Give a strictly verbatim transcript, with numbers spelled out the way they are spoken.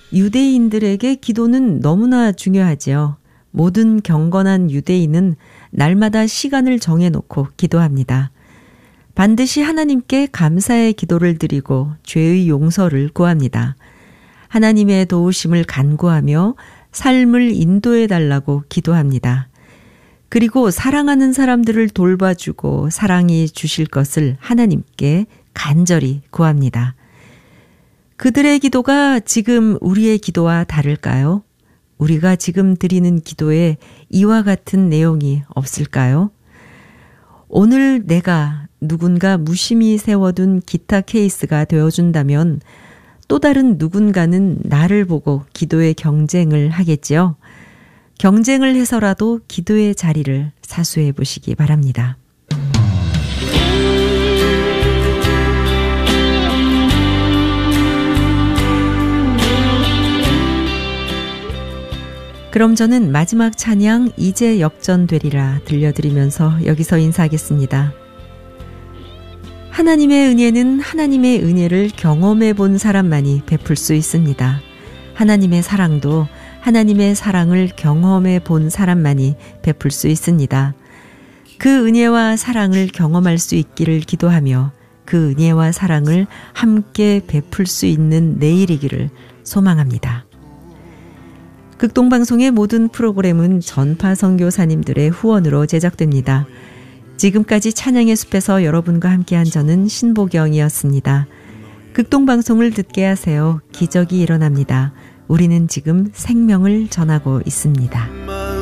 유대인들에게 기도는 너무나 중요하지요. 모든 경건한 유대인은 날마다 시간을 정해놓고 기도합니다. 반드시 하나님께 감사의 기도를 드리고 죄의 용서를 구합니다. 하나님의 도우심을 간구하며 삶을 인도해 달라고 기도합니다. 그리고 사랑하는 사람들을 돌봐주고 사랑해 주실 것을 하나님께 간절히 구합니다. 그들의 기도가 지금 우리의 기도와 다를까요? 우리가 지금 드리는 기도에 이와 같은 내용이 없을까요? 오늘 내가 누군가 무심히 세워둔 기타 케이스가 되어준다면 또 다른 누군가는 나를 보고 기도의 경쟁을 하겠지요. 경쟁을 해서라도 기도의 자리를 사수해 보시기 바랍니다. 그럼 저는 마지막 찬양 이제 역전되리라 들려드리면서 여기서 인사하겠습니다. 하나님의 은혜는 하나님의 은혜를 경험해 본 사람만이 베풀 수 있습니다. 하나님의 사랑도 하나님의 사랑을 경험해 본 사람만이 베풀 수 있습니다. 그 은혜와 사랑을 경험할 수 있기를 기도하며 그 은혜와 사랑을 함께 베풀 수 있는 내일이기를 소망합니다. 극동방송의 모든 프로그램은 전파 선교사님들의 후원으로 제작됩니다. 지금까지 찬양의 숲에서 여러분과 함께한 저는 신보경이었습니다. 극동방송을 듣게 하세요. 기적이 일어납니다. 우리는 지금 생명을 전하고 있습니다.